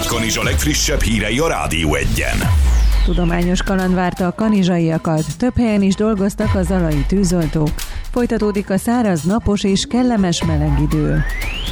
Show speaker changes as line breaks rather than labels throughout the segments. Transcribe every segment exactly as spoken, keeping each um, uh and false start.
Nagykanizsa legfrissebb hírei a Rádió Egyen.
Tudományos kaland várta a kanizsaiakat, több helyen is dolgoztak a zalai tűzoltók. Folytatódik a száraz, napos és kellemes meleg idő.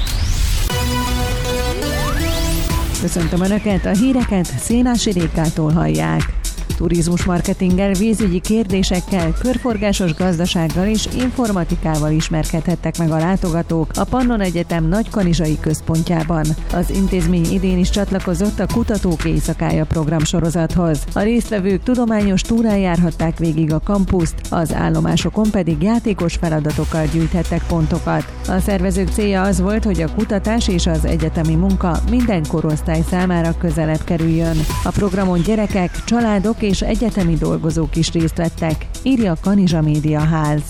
Köszöntöm Önöket, a híreket Szénási Rékától hallják. Turizmus marketinggel, vízügyi kérdésekkel, körforgásos gazdasággal és informatikával ismerkedhettek meg a látogatók a Pannon Egyetem Nagykanizsai központjában. Az intézmény idén is csatlakozott a Kutatók Éjszakája programsorozathoz. A résztvevők tudományos túrán járhatták végig a kampuszt, az állomásokon pedig játékos feladatokkal gyűjthettek pontokat. A szervezők célja az volt, hogy a kutatás és az egyetemi munka minden korosztály számára közelebb kerüljön. A programon gyerekek, családok és egyetemi dolgozók is részt vettek, írja a Kanizsa Média Ház.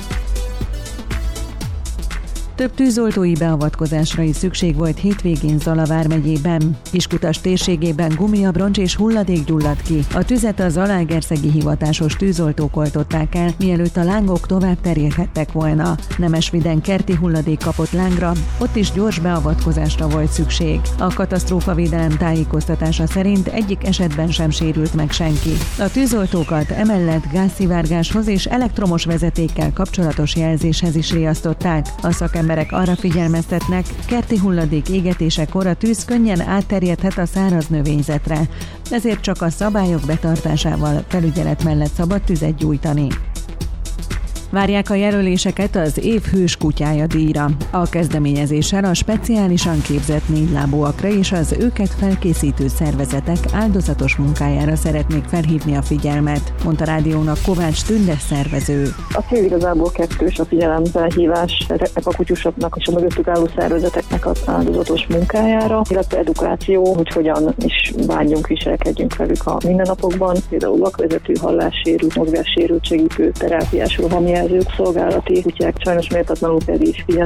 Több tűzoltói beavatkozásra is szükség volt hétvégén Zala vármegyében. Kiskutas térségében gumiabroncs és hulladék gyulladt ki. A tüzet a zalaegerszegi hivatásos tűzoltók oltották el, mielőtt a lángok tovább terjedhettek volna. Nemesviden kerti hulladék kapott lángra, ott is gyors beavatkozásra volt szükség. A katasztrófavédelem tájékoztatása szerint egyik esetben sem sérült meg senki. A tűzoltókat emellett gázszivárgáshoz és elektromos vezetékkel kapcsolatos jelzéshez is riasztották. A szakemberek arra figyelmeztetnek, kerti hulladék égetésekor a tűz könnyen átterjedhet a száraz növényzetre, ezért csak a szabályok betartásával felügyelet mellett szabad tüzet gyújtani. Várják a jelöléseket az év hős kutyája díjra. A kezdeményezéssel a speciálisan képzett négylábúakra és az őket felkészítő szervezetek áldozatos munkájára szeretnék felhívni a figyelmet, mondta rádiónak Kovács Tünde szervező.
A cél igazából kettős, a figyelemfelhívás ezeknek a kutyusoknak és a mögöttük álló szervezeteknek az áldozatos munkájára, illetve edukáció, hogy hogyan is bánjunk, viselkedjünk velük a mindennapokban, például vakvezető, hallássérült, mozgássérült segítő, terápiás rohamjelzők, szolgálati kutyák, sajnos méltatlanul pedig is figyelem